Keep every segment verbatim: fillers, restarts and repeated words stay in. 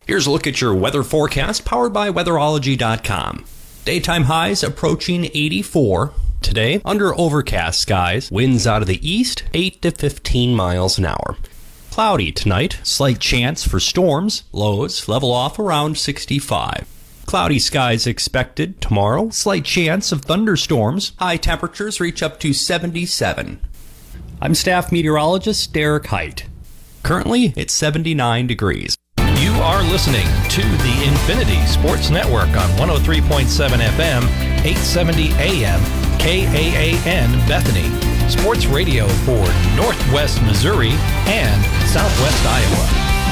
Here's a look at your weather forecast powered by weatherology dot com. Daytime highs approaching eighty-four. Today, under overcast skies, winds out of the east, eight to fifteen miles an hour. Cloudy tonight, slight chance for storms, lows level off around sixty-five. Cloudy skies expected tomorrow, slight chance of thunderstorms, high temperatures reach up to seventy-seven. I'm staff meteorologist Derek Height. Currently, it's seventy-nine degrees. You are listening to the Infinity Sports Network on one oh three point seven F M, eight seventy A M, K A A N Bethany. Sports radio for Northwest Missouri and Southwest Iowa.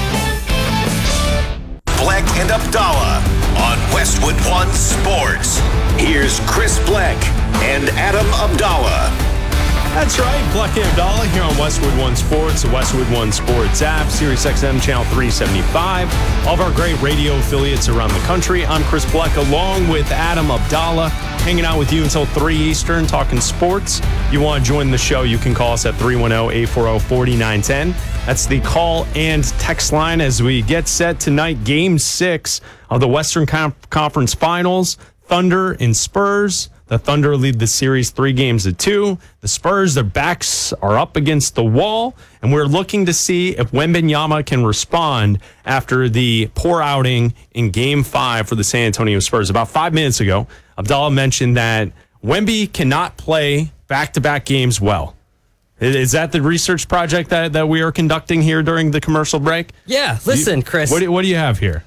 Bleck and Abdallah on Westwood One Sports. Here's Chris Bleck and Adam Abdallah. That's right, Bleck and Abdallah here on Westwood One Sports, the Westwood One Sports app, Sirius X M Channel three seventy-five, all of our great radio affiliates around the country. I'm Chris Bleck along with Adam Abdallah, hanging out with you until three Eastern, talking sports. You want to join the show, you can call us at three one zero, eight four zero, four nine one zero. That's the call and text line as we get set tonight. Game six of the Western Com- Conference Finals, Thunder and Spurs. The Thunder lead the series three games to two. The Spurs, their backs are up against the wall, and we're looking to see if Wembanyama can respond after the poor outing in Game five for the San Antonio Spurs. About five minutes ago, Abdallah mentioned that Wemby cannot play back-to-back games well. Is that the research project that, that we are conducting here during the commercial break? Yeah, listen, you, Chris. What do, what do you have here?